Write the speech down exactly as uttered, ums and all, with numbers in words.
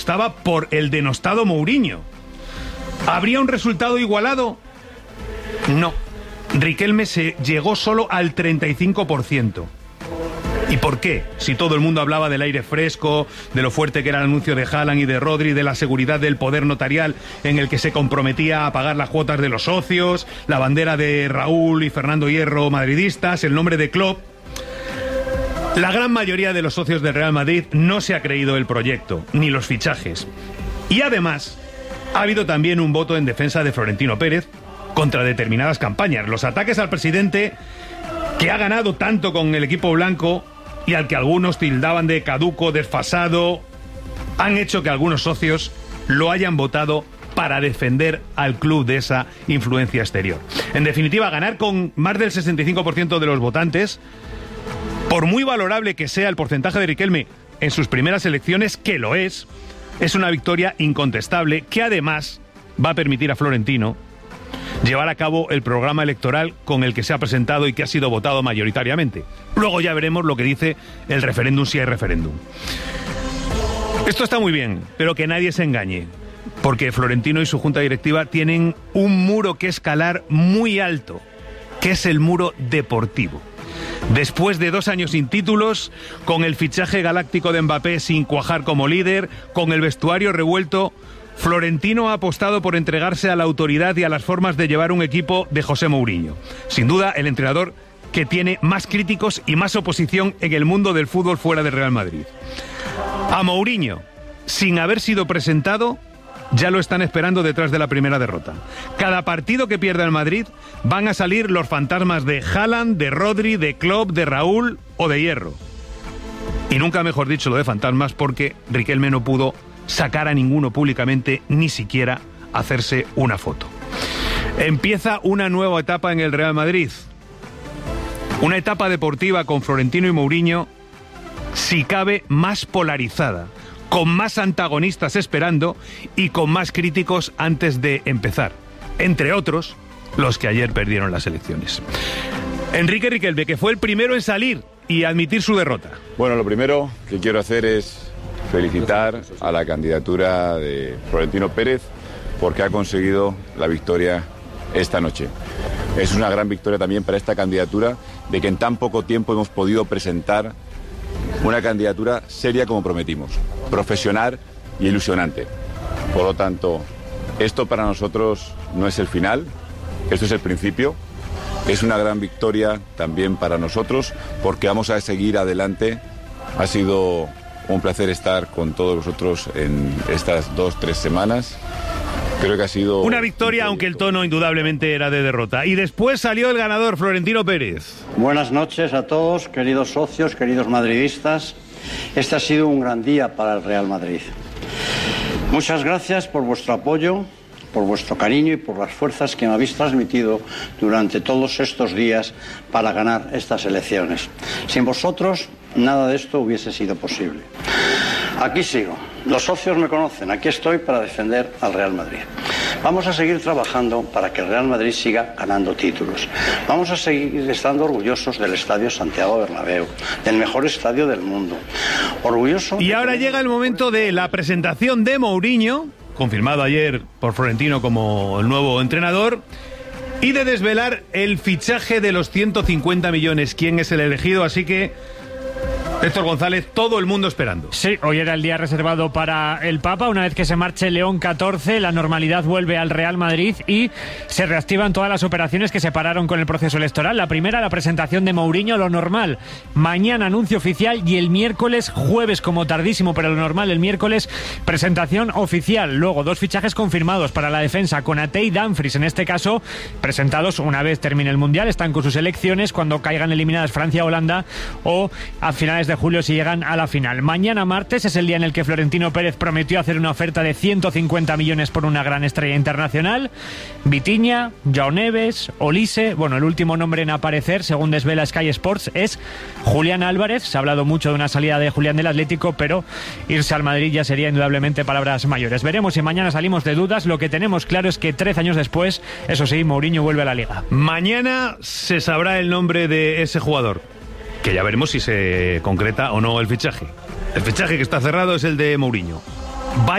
estaba por el denostado Mourinho. ¿Habría un resultado igualado? No. Riquelme se llegó solo al treinta y cinco por ciento. ¿Y por qué? Si todo el mundo hablaba del aire fresco, de lo fuerte que era el anuncio de Haaland y de Rodri, de la seguridad del poder notarial en el que se comprometía a pagar las cuotas de los socios, la bandera de Raúl y Fernando Hierro madridistas, el nombre de Klopp. La gran mayoría de los socios del Real Madrid no se ha creído el proyecto, ni los fichajes. Y además, ha habido también un voto en defensa de Florentino Pérez contra determinadas campañas. Los ataques al presidente, que ha ganado tanto con el equipo blanco y al que algunos tildaban de caduco, desfasado, han hecho que algunos socios lo hayan votado para defender al club de esa influencia exterior. En definitiva, ganar con más del sesenta y cinco por ciento de los votantes, por muy valorable que sea el porcentaje de Riquelme en sus primeras elecciones, que lo es, es una victoria incontestable que además va a permitir a Florentino llevar a cabo el programa electoral con el que se ha presentado y que ha sido votado mayoritariamente. Luego ya veremos lo que dice el referéndum, si hay referéndum. Esto está muy bien, pero que nadie se engañe, porque Florentino y su junta directiva tienen un muro que escalar muy alto, que es el muro deportivo. Después de dos años sin títulos, con el fichaje galáctico de Mbappé sin cuajar como líder, con el vestuario revuelto, Florentino ha apostado por entregarse a la autoridad y a las formas de llevar un equipo de José Mourinho. Sin duda, el entrenador que tiene más críticos y más oposición en el mundo del fútbol fuera del Real Madrid. A Mourinho, sin haber sido presentado, ya lo están esperando detrás de la primera derrota. Cada partido que pierda el Madrid van a salir los fantasmas de Haaland, de Rodri, de Klopp, de Raúl o de Hierro. Y nunca mejor dicho lo de fantasmas, porque Riquelme no pudo sacar a ninguno públicamente, ni siquiera hacerse una foto. Empieza una nueva etapa en el Real Madrid. Una etapa deportiva con Florentino y Mourinho, si cabe, más polarizada, con más antagonistas esperando y con más críticos antes de empezar. Entre otros, los que ayer perdieron las elecciones. Enrique Riquelme, que fue el primero en salir y admitir su derrota. Bueno, lo primero que quiero hacer es felicitar a la candidatura de Florentino Pérez porque ha conseguido la victoria esta noche. Es una gran victoria también para esta candidatura, de que en tan poco tiempo hemos podido presentar una candidatura seria como prometimos, profesional y ilusionante. Por lo tanto, esto para nosotros no es el final, esto es el principio. Es una gran victoria también para nosotros porque vamos a seguir adelante. Ha sido un placer estar con todos vosotros en estas dos, tres semanas. Creo que ha sido una victoria, aunque el tono indudablemente era de derrota. Y después salió el ganador, Florentino Pérez. Buenas noches a todos, queridos socios, queridos madridistas. Este ha sido un gran día para el Real Madrid. Muchas gracias por vuestro apoyo, por vuestro cariño y por las fuerzas que me habéis transmitido durante todos estos días para ganar estas elecciones. Sin vosotros, nada de esto hubiese sido posible. Aquí sigo. Los socios me conocen. Aquí estoy para defender al Real Madrid. Vamos a seguir trabajando para que el Real Madrid siga ganando títulos. Vamos a seguir estando orgullosos del Estadio Santiago Bernabéu, del mejor estadio del mundo. Orgulloso. Y ahora llega el momento de la presentación de Mourinho, confirmado ayer por Florentino como el nuevo entrenador, y de desvelar el fichaje de los ciento cincuenta millones, quién es el elegido, así que Héctor González, todo el mundo esperando. Sí, hoy era el día reservado para el Papa. Una vez que se marche León catorce, la normalidad vuelve al Real Madrid y se reactivan todas las operaciones que se pararon con el proceso electoral. La primera, la presentación de Mourinho, lo normal. Mañana anuncio oficial y el miércoles, jueves como tardísimo, pero lo normal, el miércoles, presentación oficial. Luego, dos fichajes confirmados para la defensa, Konaté y Dumfries, en este caso, presentados una vez termine el Mundial. Están con sus elecciones cuando caigan eliminadas Francia, Holanda o a finales de de julio si llegan a la final. Mañana martes es el día en el que Florentino Pérez prometió hacer una oferta de ciento cincuenta millones por una gran estrella internacional. Vitinha, João Neves, Olise, bueno, el último nombre en aparecer, según desvela Sky Sports, es Julián Álvarez. Se ha hablado mucho de una salida de Julián del Atlético, pero irse al Madrid ya sería indudablemente palabras mayores. Veremos si mañana salimos de dudas. Lo que tenemos claro es que trece años después, eso sí, Mourinho vuelve a la Liga. Mañana se sabrá el nombre de ese jugador, que ya veremos si se concreta o no el fichaje. El fichaje que está cerrado es el de Mourinho. Vaya